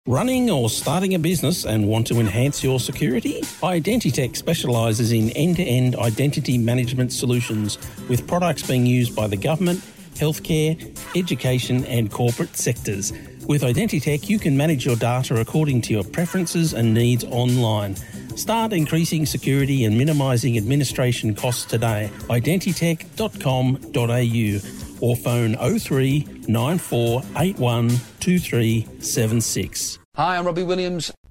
Running or starting a business and want to enhance your security? Identitech specialises in end-to-end identity management solutions with products being used by the government, healthcare, education and corporate sectors. With Identitech, you can manage your data according to your preferences and needs online. Start increasing security and minimising administration costs today. Identitech.com.au or phone 03 9481 2376. Hi, I'm Robbie Williams.